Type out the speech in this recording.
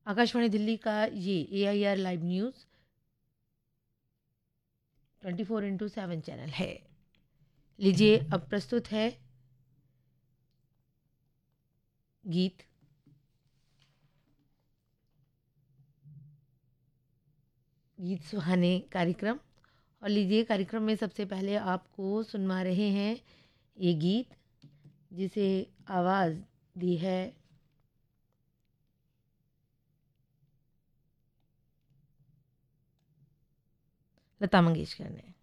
आकाशवाणी दिल्ली का ये AIR live news 24/7 channel है। लीजिए अब प्रस्तुत है गीत गीत सुहाने कार्यक्रम। और लीजिए कार्यक्रम में सबसे पहले आपको सुनवा रहे हैं ये गीत जिसे आवाज़ दी है लता मंगेशकर ने।